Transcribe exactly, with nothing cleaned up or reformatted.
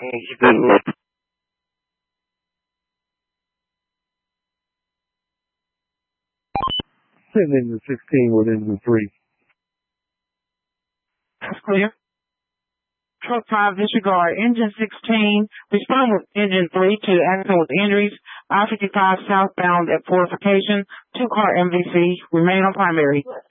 Send engine sixteen with engine three. That's clear. Truck five, disregard engine sixteen. Respond with engine three to accident with injuries. I fifty-five southbound at fortification. Two car M V C. Remain on primary.